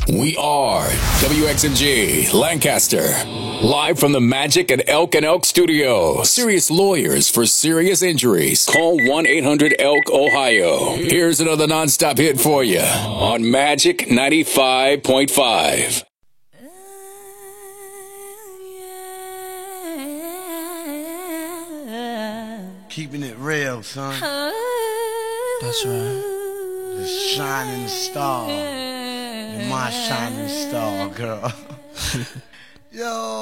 We are WXMG Lancaster, live from the Magic at Elk and Elk Studio. Serious lawyers for serious injuries. Call 1-800-ELK, Ohio. Here's another nonstop hit for you on Magic 95.5. Keeping it real, son. That's right. The shining star. You're my shining star, girl. Yo.